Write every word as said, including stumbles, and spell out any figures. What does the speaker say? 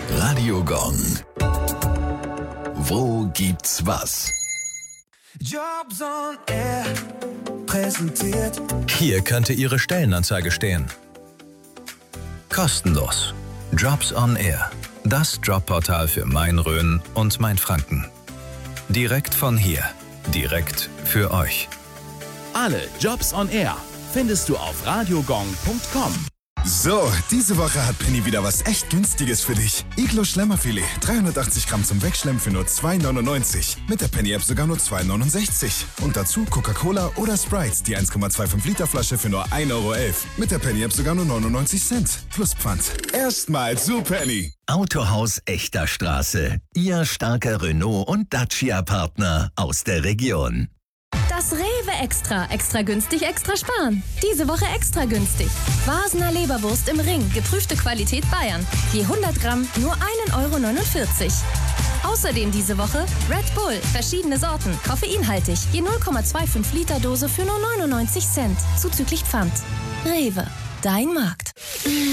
Radio Gong. Wo gibt's was? Jobs on Air präsentiert. Hier könnte Ihre Stellenanzeige stehen. Kostenlos. Jobs on Air. Das Jobportal für Main-Rhön und Mainfranken. Direkt von hier. Direkt für euch. Alle Jobs on Air findest du auf radiogong punkt com. So, diese Woche hat Penny wieder was echt Günstiges für dich. Iglo Schlemmerfilet, dreihundertachtzig Gramm zum Wegschlemmen für nur zwei neunundneunzig. Mit der Penny-App sogar nur zwei neunundsechzig. Und dazu Coca-Cola oder Sprite, die eins Komma fünfundzwanzig Liter Flasche für nur ein Euro elf. Mit der Penny-App sogar nur neunundneunzig Cent. Plus Pfand. Erstmal zu Penny. Autohaus Echter Straße. Ihr starker Renault- und Dacia-Partner aus der Region. Das Rewe Extra. Extra günstig, extra sparen. Diese Woche extra günstig. Vasener Leberwurst im Ring. Geprüfte Qualität Bayern. Je hundert Gramm nur ein Euro neunundvierzig. Außerdem diese Woche Red Bull. Verschiedene Sorten. Koffeinhaltig. Je null Komma fünfundzwanzig Liter Dose für nur neunundneunzig Cent. Zuzüglich Pfand. Rewe. Dein Markt.